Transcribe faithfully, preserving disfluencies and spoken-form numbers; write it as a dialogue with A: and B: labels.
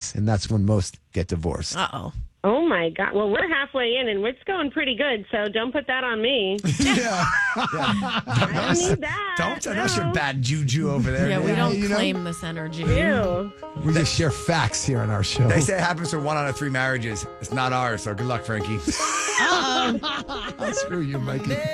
A: weeks, and that's when most get divorced.
B: Uh-oh.
C: Oh, my God. Well, we're halfway in, and it's going pretty good, so don't put that on me.
A: yeah.
C: I don't need that.
A: Don't tell us
C: no.
A: your bad juju over there.
B: Yeah, we
A: man.
B: don't
A: You know?
B: claim this energy.
C: Ew.
A: We just share facts here on our show.
D: They say it happens to one out of three marriages. It's not ours, so good luck, Frankie.
A: Screw you, Mikey.